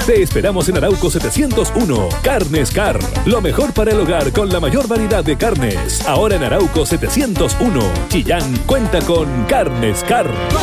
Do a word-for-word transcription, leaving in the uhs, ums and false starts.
Te esperamos en Arauco setecientos uno. Carnes Car. Lo mejor para el hogar con la mayor variedad de carnes. Ahora en Arauco setecientos uno. Chillán cuenta con Carnes Car.